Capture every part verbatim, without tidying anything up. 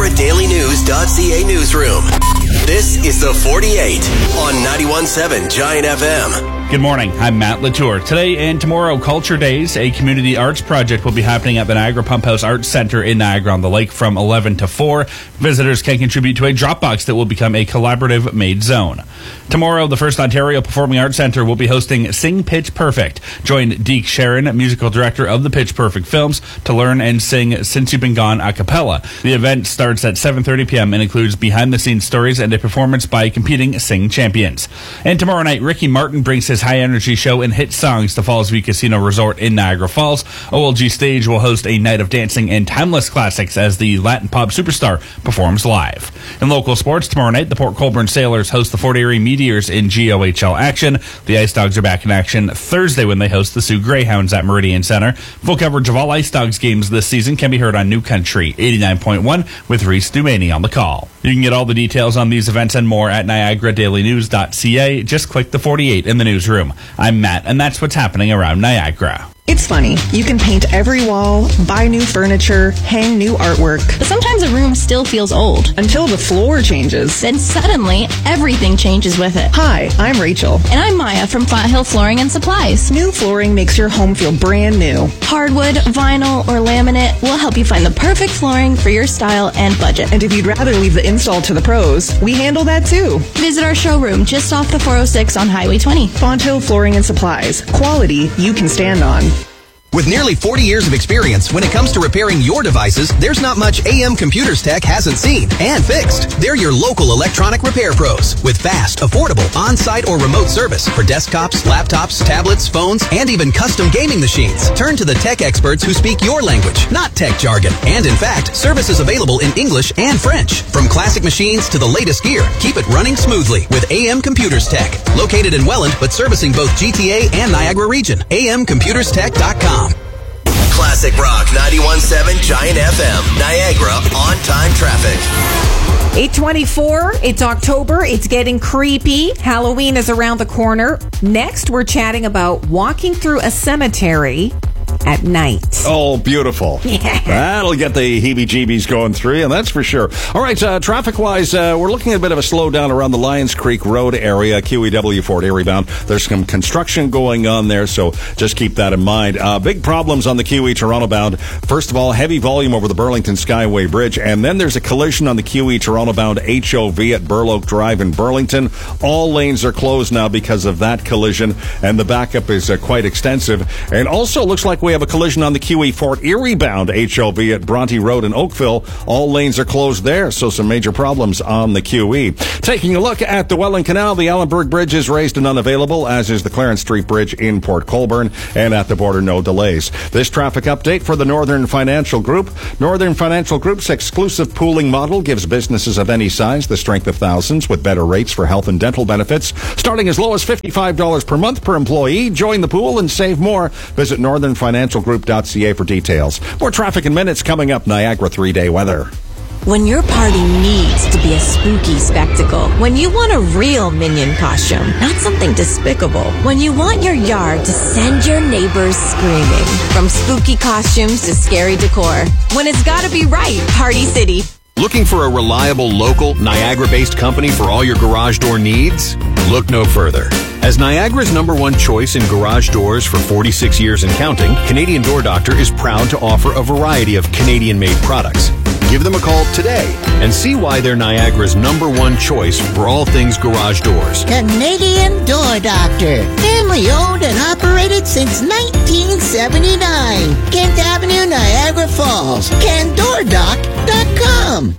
Niagara Daily News dot C A newsroom. This is the forty-eight on ninety-one point seven Giant F M. Good morning. I'm Matt Latour. Today and tomorrow, Culture Days, a community arts project will be happening at the Niagara Pump House Arts Centre in Niagara-on-the-Lake from eleven to four. Visitors can contribute to a Dropbox that will become a collaborative made zone. Tomorrow, the First Ontario Performing Arts Centre will be hosting Sing Pitch Perfect. Join Deke Sharon, musical director of the Pitch Perfect films, to learn and sing Since You've Been Gone a cappella. The event starts at seven thirty p.m. and includes behind-the-scenes stories and a performance by competing Sing champions. And tomorrow night, Ricky Martin brings his high-energy show and hit songs to Fallsview Casino Resort in Niagara Falls. O L G Stage will host a night of dancing and timeless classics as the Latin pop superstar performs live. In local sports, tomorrow night, the Port Colborne Sailors host the Fort Erie Meteors in G O H L action. The Ice Dogs are back in action Thursday when they host the Sioux Greyhounds at Meridian Center. Full coverage of all Ice Dogs games this season can be heard on New Country eighty-nine point one with Reese Dumaney on the call. You can get all the details on these events and more at Niagara Daily News dot C A. Just click the forty-eight in the newsroom. I'm Matt, and that's what's happening around Niagara. It's funny. You can paint every wall, buy new furniture, hang new artwork. But sometimes a room still feels old. Until the floor changes. Then suddenly, everything changes with it. Hi, I'm Rachel. And I'm Maya from Fonthill Flooring and Supplies. New flooring makes your home feel brand new. Hardwood, vinyl, or laminate will help you find the perfect flooring for your style and budget. And if you'd rather leave the install to the pros, we handle that too. Visit our showroom just off the four oh six on Highway twenty. Fonthill Flooring and Supplies. Quality you can stand on. With nearly forty years of experience, when it comes to repairing your devices, there's not much A M Computers Tech hasn't seen and fixed. They're your local electronic repair pros with fast, affordable, on-site or remote service for desktops, laptops, tablets, phones, and even custom gaming machines. Turn to the tech experts who speak your language, not tech jargon. And in fact, service is available in English and French. From classic machines to the latest gear, keep it running smoothly with A M Computers Tech. Located in Welland, but servicing both G T A and Niagara region. A M computers tech dot com. Classic Rock ninety-one point seven Giant F M, Niagara on-time traffic. eight twenty-four, it's October, it's getting creepy. Halloween is around the corner. Next, we're chatting about walking through a cemetery at night. Oh, beautiful. Yeah. That'll get the heebie-jeebies going through you, that's for sure. All right, uh, traffic-wise, uh, we're looking at a bit of a slowdown around the Lions Creek Road area, Q E W Fort Erie bound. There's some construction going on there, so just keep that in mind. Uh, big problems on the Q E Toronto bound. First of all, heavy volume over the Burlington Skyway Bridge, and then there's a collision on the Q E Toronto bound H O V at Burloak Drive in Burlington. All lanes are closed now because of that collision, and the backup is uh, quite extensive. And also looks like we have a collision on the Q E Fort Erie bound H O V at Bronte Road in Oakville. All lanes are closed there, so some major problems on the Q E. Taking a look at the Welland Canal, the Allenberg Bridge is raised and unavailable, as is the Clarence Street Bridge in Port Colborne, and at the border, no delays. This traffic update for the Northern Financial Group. Northern Financial Group's exclusive pooling model gives businesses of any size the strength of thousands with better rates for health and dental benefits, starting as low as fifty-five dollars per month per employee. Join the pool and save more. Visit northern financial group dot c a for details. More traffic in minutes coming up. Niagara three-day weather. When your party needs to be a spooky spectacle, when you want a real Minion costume, not something despicable, when you want your yard to send your neighbors screaming, from spooky costumes to scary decor, when it's gotta be right, Party City. Looking for a reliable, local, Niagara-based company for all your garage door needs? Look no further. As Niagara's number one choice in garage doors for forty-six years and counting, Canadian Door Doctor is proud to offer a variety of Canadian-made products. Give them a call today and see why they're Niagara's number one choice for all things garage doors. Canadian Door Doctor. Family owned and operated since nineteen seventy-nine. Kent Avenue, Niagara Falls. can door doc dot com.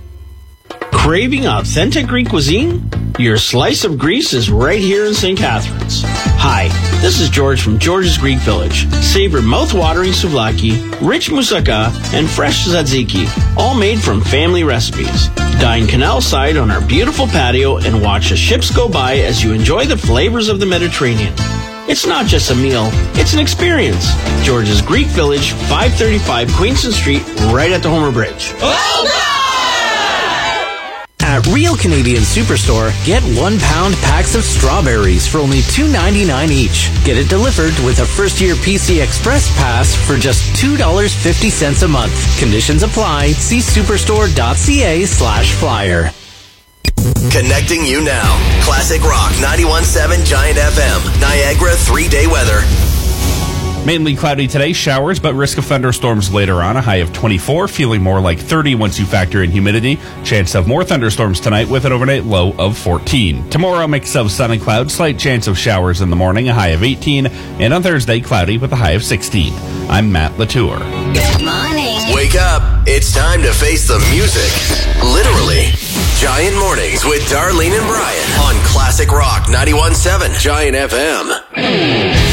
Craving authentic Greek cuisine? Your slice of Greece is right here in Saint Catharines. Hi, this is George from George's Greek Village. Savor mouth-watering souvlaki, rich moussaka, and fresh tzatziki, all made from family recipes. Dine canal side on our beautiful patio and watch the ships go by as you enjoy the flavors of the Mediterranean. It's not just a meal, it's an experience. George's Greek Village, five thirty-five Queenston Street, right at the Homer Bridge. Oh, no! At Real Canadian Superstore, get one pound packs of strawberries for only two ninety-nine each. Get it delivered with a first year P C Express pass for just two dollars and fifty cents a month. Conditions apply. See superstore.ca slash flyer. Connecting you now. Classic Rock ninety-one point seven Giant F M. Niagara three-day weather. Mainly cloudy today, showers, but risk of thunderstorms later on. A high of twenty-four, feeling more like thirty once you factor in humidity. Chance of more thunderstorms tonight with an overnight low of fourteen. Tomorrow, mix of sun and clouds, slight chance of showers in the morning, a high of eighteen. And on Thursday, cloudy with a high of sixteen. I'm Matt Latour. Good morning. Wake up. It's time to face the music. Literally. Giant Mornings with Darlene and Brian on Classic Rock ninety-one point seven Giant F M.